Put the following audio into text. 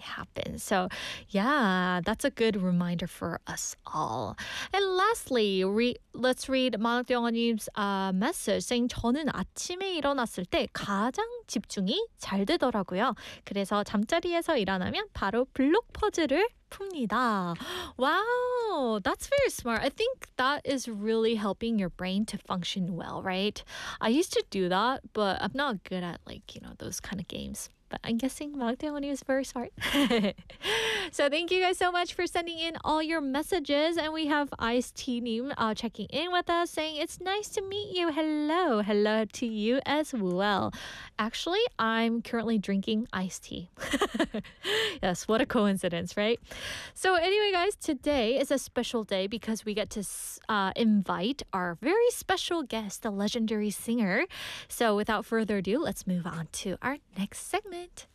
happen. So yeah, that's a good reminder for us all. And lastly, let's read 만학대원님's message saying 저는 아침에 일어났을 때 가장 집중이 잘 되더라고요. 그래서 잠자리에서 일어나면 바로 블록 퍼즐을 풉니다. Wow, that's very smart. I think that is really helping your brain to function well, right? I used to do that, but I'm not good at those kind of games. But I'm guessing Magdalene is very smart. So thank you guys so much for sending in all your messages. And we have Ice T Nim checking in with us saying, it's nice to meet you. Hello. Hello to you as well. Actually, I'm currently drinking iced tea. Yes, what a coincidence, right? So anyway, guys, today is a special day because we get to invite our very special guest, the legendary singer. So without further ado, let's move on to our next segment.